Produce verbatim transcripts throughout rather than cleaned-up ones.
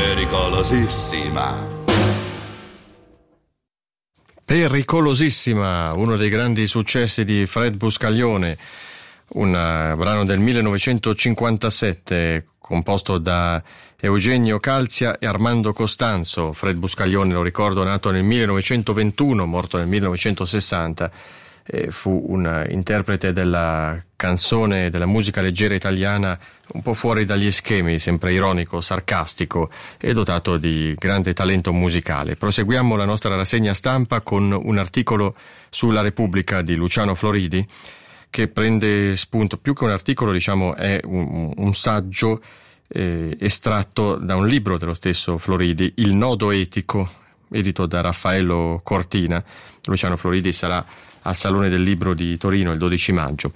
Pericolosissima. Pericolosissima, uno dei grandi successi di Fred Buscaglione, un uh, brano del millenovecentocinquantasette composto da Eugenio Calzia e Armando Costanzo. Fred Buscaglione, lo ricordo, nato nel millenovecentoventuno, morto nel millenovecentosessanta, eh, fu un interprete della canzone, della musica leggera italiana, un po' fuori dagli schemi, sempre ironico, sarcastico e dotato di grande talento musicale. Proseguiamo la nostra rassegna stampa con un articolo sulla Repubblica di Luciano Floridi, che prende spunto, più che un articolo, diciamo, è un, un saggio eh, estratto da un libro dello stesso Floridi, Il nodo etico, edito da Raffaello Cortina. Luciano Floridi sarà al Salone del Libro di Torino il dodici maggio.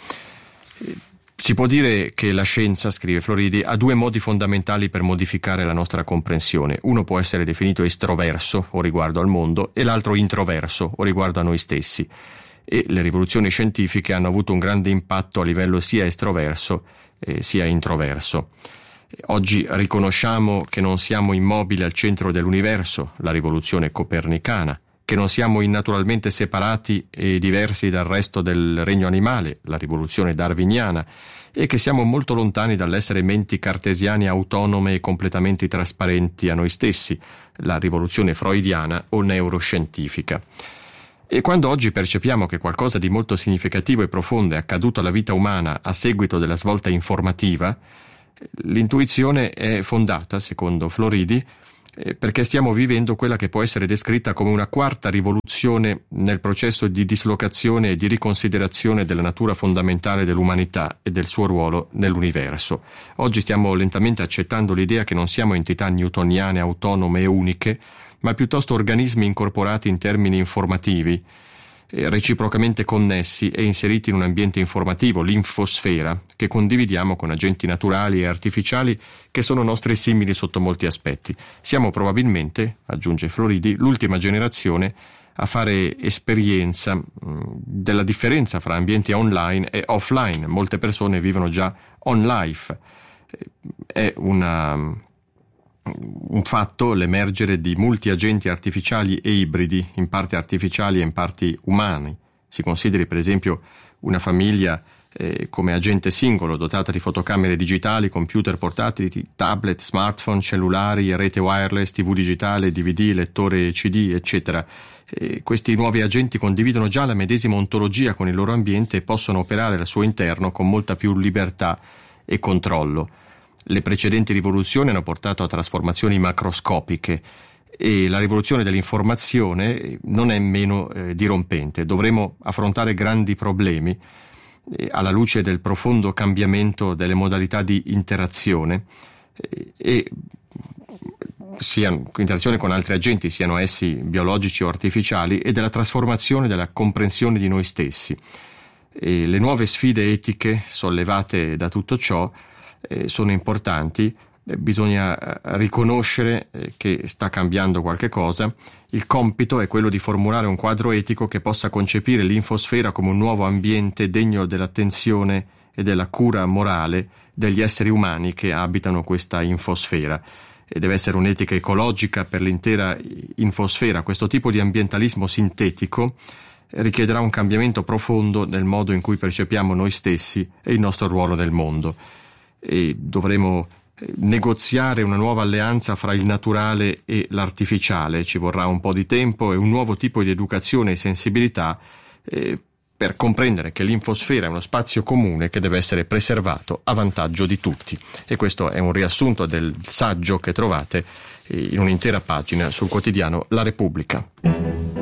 Si può dire che la scienza, scrive Floridi, ha due modi fondamentali per modificare la nostra comprensione. Uno può essere definito estroverso, o riguardo al mondo, e l'altro introverso, o riguardo a noi stessi. E le rivoluzioni scientifiche hanno avuto un grande impatto a livello sia estroverso eh, sia introverso. Oggi riconosciamo che non siamo immobili al centro dell'universo, la rivoluzione copernicana, che non siamo innaturalmente separati e diversi dal resto del regno animale, la rivoluzione darwiniana, e che siamo molto lontani dall'essere menti cartesiane autonome e completamente trasparenti a noi stessi, la rivoluzione freudiana o neuroscientifica. E quando oggi percepiamo che qualcosa di molto significativo e profondo è accaduto alla vita umana a seguito della svolta informativa, l'intuizione è fondata, secondo Floridi, perché stiamo vivendo quella che può essere descritta come una quarta rivoluzione nel processo di dislocazione e di riconsiderazione della natura fondamentale dell'umanità e del suo ruolo nell'universo. Oggi stiamo lentamente accettando l'idea che non siamo entità newtoniane autonome e uniche, ma piuttosto organismi incorporati in termini informativi, eh, reciprocamente connessi e inseriti in un ambiente informativo, l'infosfera, che condividiamo con agenti naturali e artificiali che sono nostri simili sotto molti aspetti. Siamo probabilmente, aggiunge Floridi, l'ultima generazione a fare esperienza mh, della differenza fra ambienti online e offline. Molte persone vivono già on life. È una... un fatto l'emergere di multiagenti artificiali e ibridi, in parte artificiali e in parti umani. Si consideri per esempio una famiglia eh, come agente singolo, dotata di fotocamere digitali, computer portatili, tablet, smartphone, cellulari, rete wireless, tv digitale, D V D, lettore C D, eccetera. E questi nuovi agenti condividono già la medesima ontologia con il loro ambiente e possono operare al suo interno con molta più libertà e controllo. Le precedenti rivoluzioni hanno portato a trasformazioni macroscopiche e la rivoluzione dell'informazione non è meno eh, dirompente. Dovremo affrontare grandi problemi eh, alla luce del profondo cambiamento delle modalità di interazione eh, e siano interazione con altri agenti, siano essi biologici o artificiali, e della trasformazione della comprensione di noi stessi. E le nuove sfide etiche sollevate da tutto ciò Eh, sono importanti. Eh, bisogna eh, riconoscere eh, che sta cambiando qualche cosa. Il compito è quello di formulare un quadro etico che possa concepire l'infosfera come un nuovo ambiente degno dell'attenzione e della cura morale degli esseri umani che abitano questa infosfera. E deve essere un'etica ecologica per l'intera infosfera. Questo tipo di ambientalismo sintetico richiederà un cambiamento profondo nel modo in cui percepiamo noi stessi e il nostro ruolo nel mondo. E dovremo negoziare una nuova alleanza fra il naturale e l'artificiale. Ci vorrà un po' di tempo e un nuovo tipo di educazione e sensibilità eh, per comprendere che l'infosfera è uno spazio comune che deve essere preservato a vantaggio di tutti. E questo è un riassunto del saggio che trovate in un'intera pagina sul quotidiano La Repubblica.